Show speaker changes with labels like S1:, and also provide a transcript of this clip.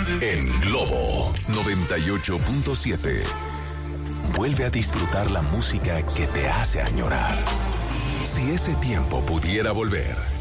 S1: En Globo 98.7. Vuelve a disfrutar la música que te hace añorar. Si ese tiempo pudiera volver,